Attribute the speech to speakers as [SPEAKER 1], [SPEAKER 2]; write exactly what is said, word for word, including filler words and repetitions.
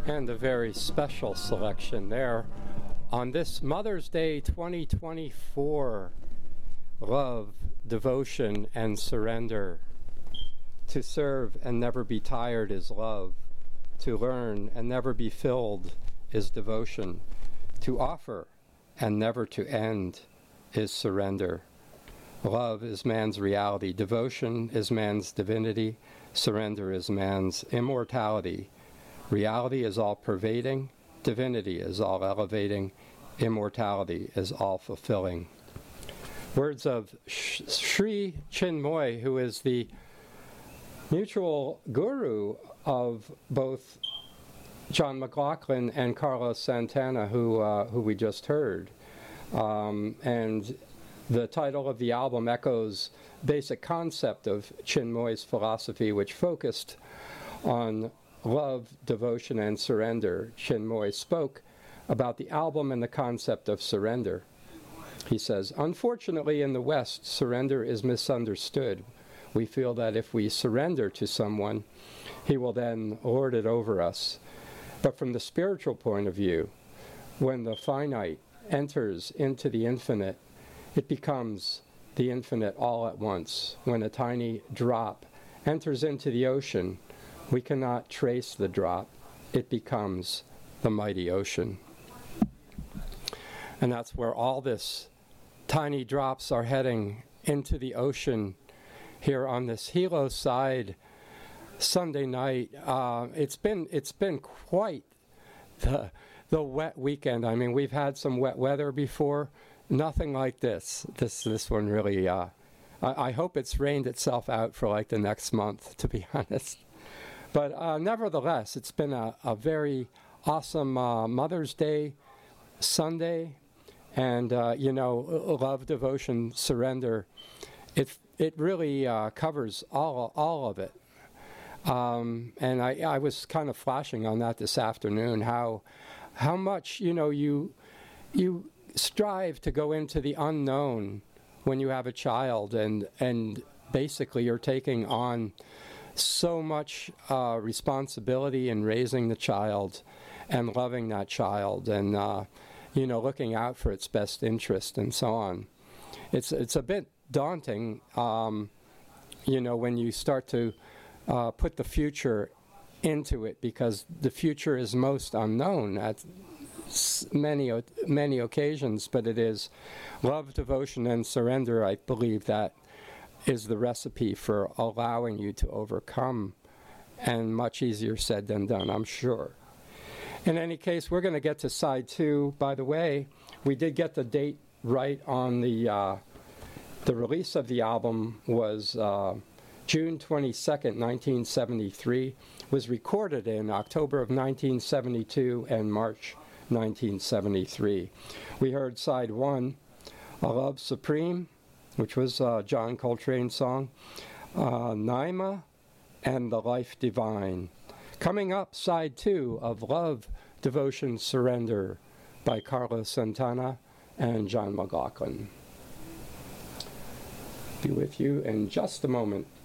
[SPEAKER 1] And a very special selection there on this Mother's Day twenty twenty-four. Love, devotion, and surrender. To serve and never be tired is love. To learn and never be filled is devotion. To offer and never to end is surrender. Love is man's reality. Devotion is man's divinity. Surrender is man's immortality. Reality is all-pervading. Divinity is all-elevating. Immortality is all-fulfilling. Words of Sri Chinmoy, who is the mutual guru of both John McLaughlin and Carlos Santana, who uh, who we just heard. Um, and the title of the album echoes basic concept of Chinmoy's philosophy, which focused on love, devotion, and surrender. Chinmoy spoke about the album and the concept of surrender. He says, unfortunately in the West, surrender is misunderstood. We feel that if we surrender to someone, he will then lord it over us. But from the spiritual point of view, when the finite enters into the infinite, it becomes the infinite all at once. When a tiny drop enters into the ocean, we cannot trace the drop. It becomes the mighty ocean. And that's where all this tiny drops are heading into the ocean here on this Hilo side Sunday night. Uh, it's been it's been quite the the wet weekend. I mean, we've had some wet weather before. Nothing like this. This this one really. Uh, I, I hope it's rained itself out for like the next month, to be honest. But uh, nevertheless, it's been a, a very awesome uh, Mother's Day Sunday, and uh, you know, love, devotion, surrender. It it really uh, covers all all of it. Um, and I, I was kind of flashing on that this afternoon. How how much you know you you strive to go into the unknown when you have a child, and and basically you're taking on so much uh, responsibility in raising the child and loving that child, and uh, you know, looking out for its best interest and so on. It's it's a bit daunting, um, you know, when you start to uh, put the future into it, because the future is most unknown at many many occasions. But it is love, devotion, and surrender. I believe that is the recipe for allowing you to overcome, and much easier said than done, I'm sure. In any case, we're going to get to side two. By the way, we did get the date right on the uh, the release of the album was uh, June twenty-second, nineteen seventy-three. Was recorded in October of nineteen seventy-two and March nineteen seventy-three. We heard side one, A Love Supreme, which was uh, John Coltrane's song, uh, Naima, and The Life Divine. Coming up, side two of Love, Devotion, Surrender by Carlos Santana and John McLaughlin. Be with you in just a moment.